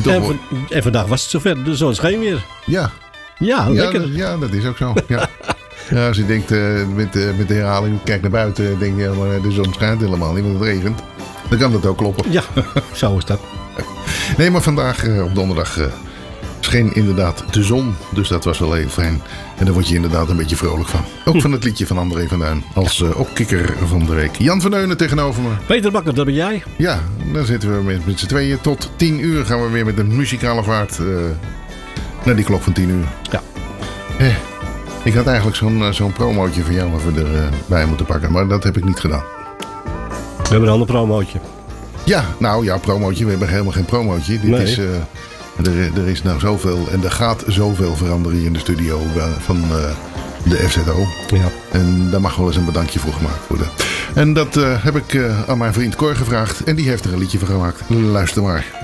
En vandaag was het zover. De zon scheen weer. Ja. Ja, lekker. Ja, dat is ook zo. Ja. Ja, als je denkt met de herhaling, kijk naar buiten, denk je, maar de zon schijnt helemaal niet, want het regent. Dan kan dat ook kloppen. Ja, zo is dat. Nee, maar vandaag op donderdag scheen inderdaad de zon. Dus dat was wel heel fijn. En daar word je inderdaad een beetje vrolijk van. Ook van het liedje van André van Duin. Als opkikker van de week. Jan van Deunen tegenover me. Peter Bakker, dat ben jij. Ja, dan zitten we met z'n tweeën. Tot 10 uur gaan we weer met een muzikale vaart naar die klok van 10 uur. Ja. Ik had eigenlijk zo'n promootje van jou even erbij moeten pakken. Maar dat heb ik niet gedaan. We hebben een ander promootje. Ja, nou ja, promootje. We hebben helemaal geen promootje. Dit nee. is... Er is nou zoveel en er gaat zoveel veranderen hier in de studio van de FZO. Ja. En daar mag wel eens een bedankje voor gemaakt worden. En dat heb ik aan mijn vriend Cor gevraagd. En die heeft er een liedje van gemaakt. Luister maar.